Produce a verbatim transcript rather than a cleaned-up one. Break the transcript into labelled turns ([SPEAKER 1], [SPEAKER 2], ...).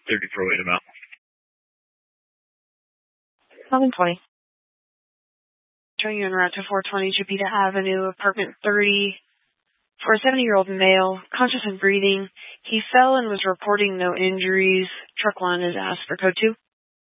[SPEAKER 1] thirty-four Wade about.
[SPEAKER 2] eleven twenty. Showing you en route to four twenty Chipeta Avenue, apartment thirty. For a seventy-year-old male, conscious and breathing, he fell and was reporting no injuries. Truck one is asked for code two.